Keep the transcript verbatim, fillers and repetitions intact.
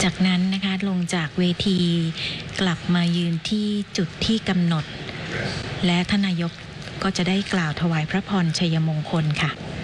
จากนั้นนะคะลงจากเวทีกลับมายืนที่จุดที่กำหนดและท่านนายกก็จะได้กล่าวถวายพระพรชัยมงคลค่ะ